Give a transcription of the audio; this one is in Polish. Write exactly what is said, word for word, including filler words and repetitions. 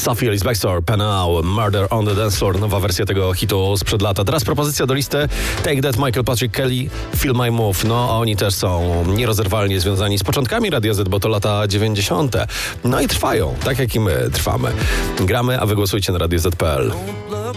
Sophie Ellis Bextor, Penal, Murder on the Dance Floor, nowa wersja tego hitu sprzed lata. Teraz propozycja do listy Take That, Michael Patrick Kelly, Feel My Move. No, oni też są nierozerwalnie związani z początkami Radia Z, bo to lata dziewięćdziesiąte. No i trwają, tak jak i my trwamy. Gramy, a wy głosujcie na radio zet kropka pe el.